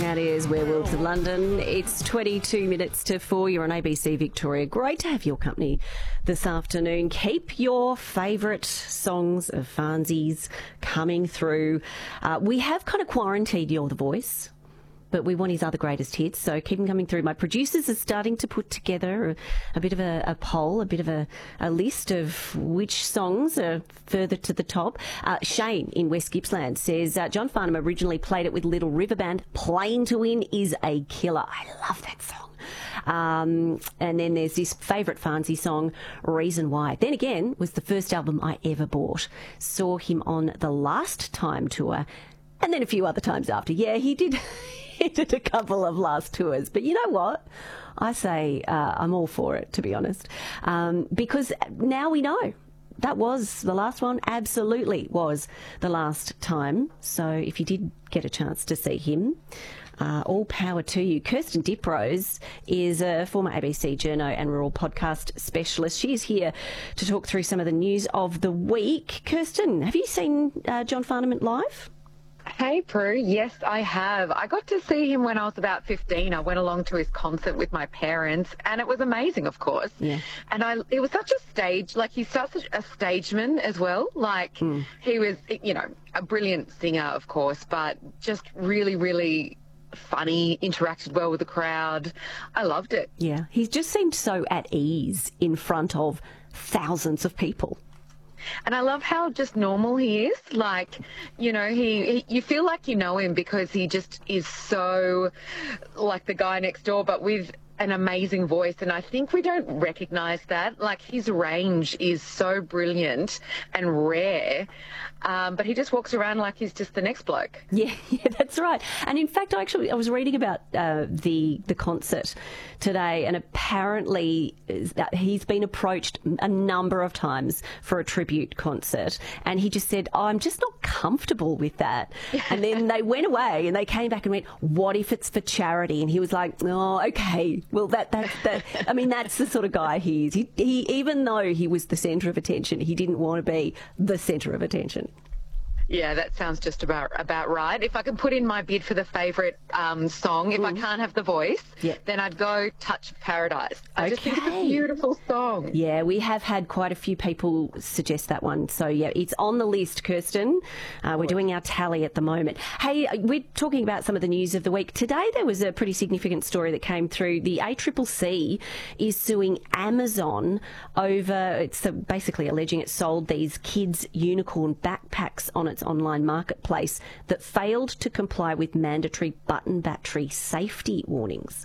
That is Werewolves of London. It's 22 minutes to 4. You're on ABC Victoria. Great to have your company this afternoon. Keep your favourite songs of Farnsey's coming through. We have kind of quarantined You're the Voice, but we want his other greatest hits, so keep them coming through. My producers are starting to put together a bit of a poll, a bit of a list of which songs are further to the top. Shane in West Gippsland says, John Farnham originally played it with Little River Band. Playing to Win is a killer. I love that song. And then there's this favourite Farnsey song, Reason Why. Then again, was the first album I ever bought. Saw him on the Last Time tour, and then a few other times after. Yeah, he did. He did a couple of last tours. But you know what? I say I'm all for it, to be honest, because now we know. That was the last one, absolutely was the last time. So if you did get a chance to see him, all power to you. Kirsten Diprose is a former ABC journo and rural podcast specialist. She is here to talk through some of the news of the week. Kirsten, have you seen John Farnham live? Hey, Prue. Yes, I have. I got to see him when I was about 15. I went along to his concert with my parents, and it was amazing, of course. Yeah. And it was such a stage, like he's such a stageman as well. Like he was, you know, a brilliant singer, of course, but just really, really funny, interacted well with the crowd. I loved it. Yeah. He just seemed so at ease in front of thousands of people. And I love how just normal he is. Like, you know, you feel like you know him because he just is so like the guy next door, but with an amazing voice. And I think we don't recognise that. Like, his range is so brilliant and rare, but he just walks around like he's just the next bloke. Yeah, that's right. And in fact, I was reading about the concert today, and apparently he's been approached a number of times for a tribute concert, and he just said, I'm just not comfortable with that. And then they went away and they came back and went, what if it's for charity? And he was like, oh, okay. Well, that I mean, that's the sort of guy he is. He even though he was the centre of attention, he didn't want to be the centre of attention. Yeah, that sounds just about right. If I can put in my bid for the favourite song, if I can't have the voice, then I'd go Touch of Paradise. I just think it's a beautiful song. Yeah, we have had quite a few people suggest that one. So, yeah, it's on the list, Kirsten. We're doing our tally at the moment. Hey, we're talking about some of the news of the week. Today there was a pretty significant story that came through. The ACCC is suing Amazon over, it's basically alleging it sold these kids' unicorn backpacks on its online marketplace that failed to comply with mandatory button battery safety warnings.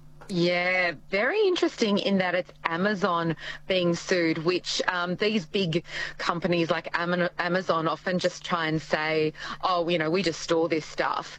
Yeah, very interesting in that it's Amazon being sued, which these big companies like Amazon often just try and say, oh, you know, we just store this stuff.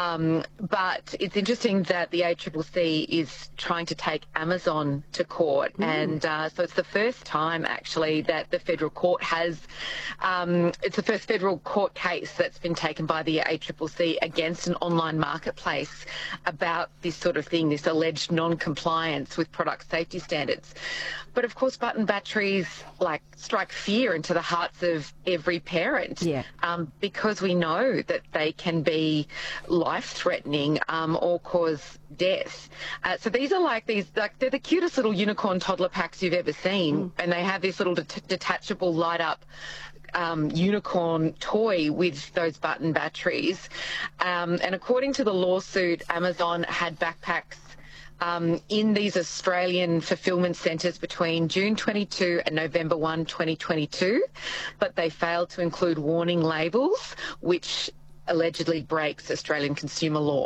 But it's interesting that the ACCC is trying to take Amazon to court. And so it's the first time, actually, that the federal court has, it's the first federal court case that's been taken by the ACCC against an online marketplace about this sort of thing, this alleged non-compliance with product safety standards. But of course, button batteries like strike fear into the hearts of every parent, because we know that they can be life-threatening or cause death. So these are they're the cutest little unicorn toddler packs you've ever seen, and they have this little detachable light-up unicorn toy with those button batteries. And according to the lawsuit, Amazon had backpacks in these Australian fulfilment centres between June 22 and November 1, 2022, but they failed to include warning labels, which allegedly breaks Australian consumer law.